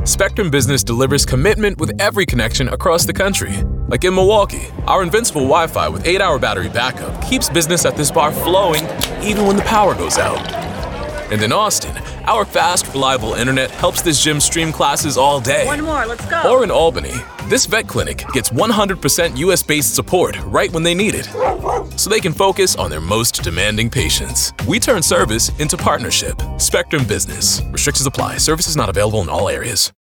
Spectrum Business delivers commitment with every connection across the country. Like in Milwaukee, our invincible Wi-Fi with 8-hour battery backup keeps business at this bar flowing even when the power goes out. And in Austin, our fast, reliable internet helps this gym stream classes all day. One more, let's go. Or in Albany, this vet clinic gets 100% US-based support right when they need it, so they can focus on their most demanding patients. We turn service into partnership. Spectrum Business. Restrictions apply. Services not available in all areas.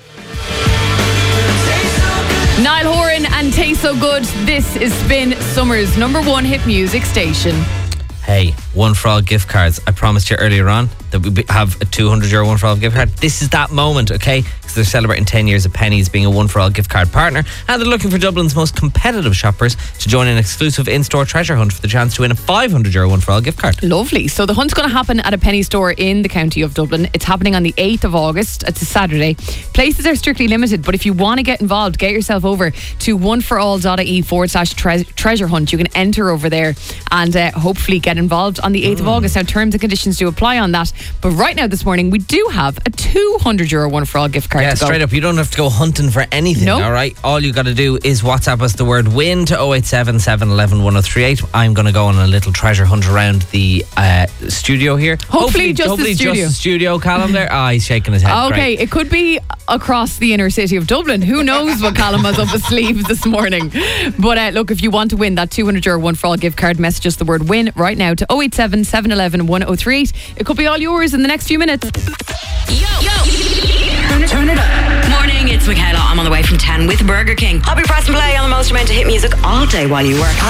Niall Horan and Taste So Good. This is Spin Summer's #1 hit music station. Hey, One For All gift cards. I promised you earlier on that we have a €200 One For All gift card. This is that moment, okay? Because they're celebrating 10 years of Pennies being a One For All gift card partner, and they're looking for Dublin's most competitive shoppers to join an exclusive in-store treasure hunt for the chance to win a €500 One For All gift card. Lovely. So the hunt's going to happen at a Penny store in the county of Dublin. It's happening on the 8th of August. It's a Saturday. Places are strictly limited, but if you want to get involved, get yourself over to oneforall.ie/treasure hunt. You can enter over there and hopefully get involved on the 8th of August. Now, terms and conditions do apply on that. But right now this morning, we do have a €200 One For All gift card. Yeah, straight up. You don't have to go hunting for anything, all right? All you got to do is WhatsApp us the word WIN to 087 711 1038. I'm going to go on a little treasure hunt around the studio here. Hopefully just the studio, Callum there. He's shaking his head. Okay, Great. it could be across the inner city of Dublin. Who knows what Callum has up his sleeves this morning. But look, if you want to win that €200 One For All gift card, message us the word WIN right now to 087 711 1038. It could be all yours in the next few minutes. Turn it up. Morning, it's Michaela. I'm on the way from 10 with Burger King. I'll be pressing play on the most amount of hit music all day while you work.